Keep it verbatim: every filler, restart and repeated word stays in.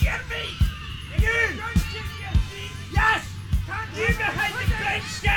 your feet! You! Don't shit your feet! Yes! Can't you behind the bench